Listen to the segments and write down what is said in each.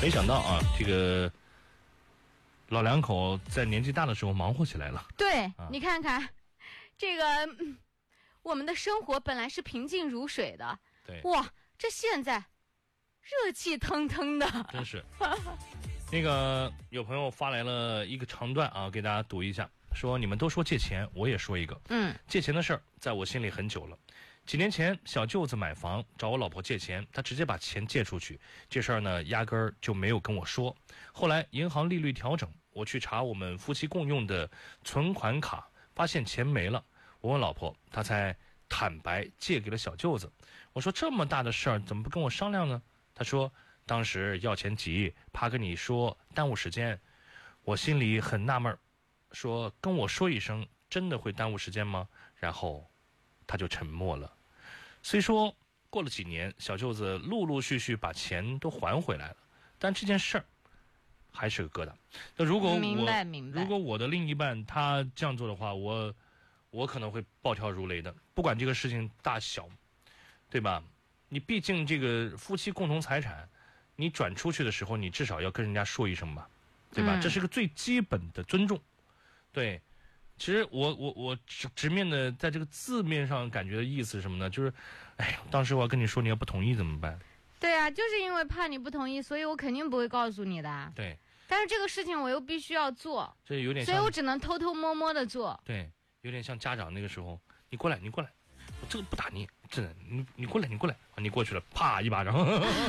没想到啊，这个老两口在年纪大的时候忙活起来了。 对，你看看这个，我们的生活本来是平静如水的， 对， 哇，这现在热气腾腾的， 真是。那个有朋友发来了一个长段啊，给大家读一下，说你们都说借钱，我也说一个。借钱的事儿在我心里很久了。几年前小舅子买房找我老婆借钱，他直接把钱借出去，这事儿呢压根儿就没有跟我说。后来银行利率调整，我去查我们夫妻共用的存款卡，发现钱没了。我问老婆，她才坦白借给了小舅子。我说这么大的事儿怎么不跟我商量呢？她说当时要钱急，怕跟你说耽误时间。我心里很纳闷，说跟我说一声真的会耽误时间吗？然后他就沉默了。虽说过了几年，小舅子陆陆续续把钱都还回来了，但这件事儿还是个疙瘩。那如果我的另一半他这样做的话，我可能会暴跳如雷的。不管这个事情大小，对吧？你毕竟这个夫妻共同财产，你转出去的时候，你至少要跟人家说一声吧，对吧？这是个最基本的尊重。对。其实我直面的在这个字面上感觉的意思是什么呢？就是，哎呀，当时我要跟你说，你要不同意怎么办？ 对啊，就是因为怕你不同意，所以我肯定不会告诉你的。 对。 但是这个事情我又必须要做， 这有点像， 所以我只能偷偷摸摸的做。 对，有点像家长那个时候，你过来，我这个不打你，真的，你过来，你过去了，啪一巴掌，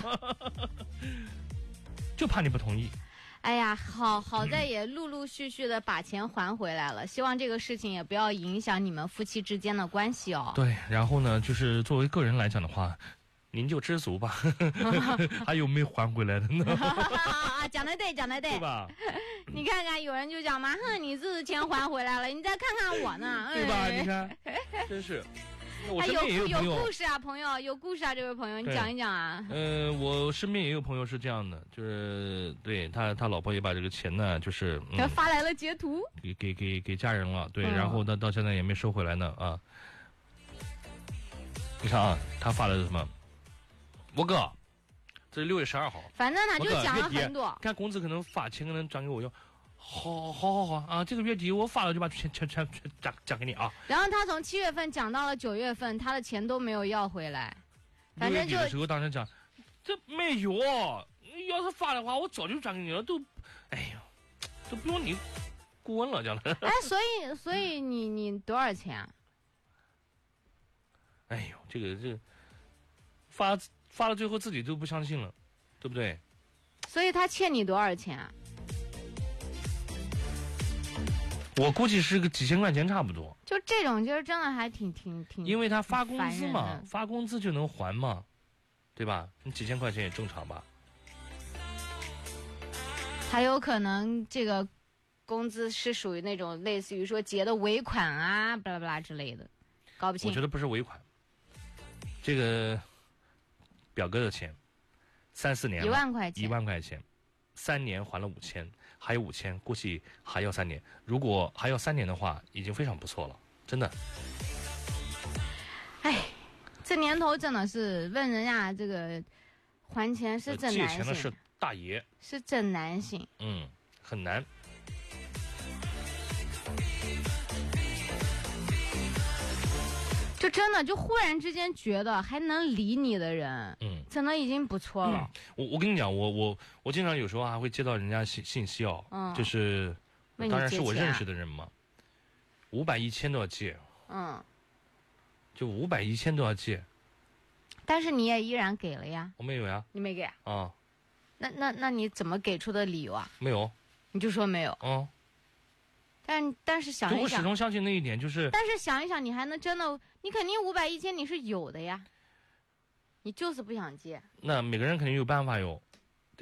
就怕你不同意。 哎呀，好在也陆陆续续的把钱还回来了，希望这个事情也不要影响你们夫妻之间的关系哦。 对，然后呢，就是作为个人来讲的话，您就知足吧，还有没还回来的呢？ 讲得对， 对吧？ 你看看，有人就讲嘛，哼，你这钱还回来了，你再看看我呢， 对吧？你看，真是。我身边也有朋友， 有故事啊，朋友有故事啊，这位朋友，你讲一讲啊。 我身边也有朋友是这样的，就是对他老婆也把这个钱呢，就是他发来了截图， 给家人了，对，然后到现在也没收回来呢啊。你看啊，他发的是什么？我哥，这是6月12号， 反正他就讲了很多。 看工资可能发钱可能转给我要。好啊！这个月底我发了就把全讲给你啊。 然后他从7月份讲到了9月份，他的钱都没有要回来。反正就的时候当时讲，这没有，要是发的话我早就转给你了，哎呀，都不用你顾问了，讲的。 哎，所以你多少钱啊？ 哎呦，这个发了最后自己都不相信了，对不对？ 所以他欠你多少钱啊？ 我估计是个几千块钱差不多。 就这种就是真的还挺， 因为他发工资嘛，发工资就能还嘛，对吧？你几千块钱也正常吧？ 还有可能这个工资是属于那种类似于说结的尾款啊，巴拉巴拉之类的，搞不清。 我觉得不是尾款，这个表哥的钱，3-4年了 1万块钱 ，3年还了5000，还有5000，估计还要3年。如果还要3年的话，已经非常不错了，真的。 哎，这年头真的是问人家这个还钱是真难行。 借钱的是大爷， 是真难行。 很难。 就真的就忽然之间觉得还能理你的人，真的已经不错了。 我跟你讲，我经常有时候还会接到人家信息哦，就是当然是我认识的人嘛，500、1000都要借，就500、1000都要借。 但是你也依然给了呀？ 我没有呀。 你没给啊？ 那你怎么给出的理由啊？ 没有。 你就说没有。但是想一想， 我始终相信那一点，就是。 但是想一想，你还能真的，你肯定500、1000你是有的呀，你就是不想借。 那每个人肯定有办法有，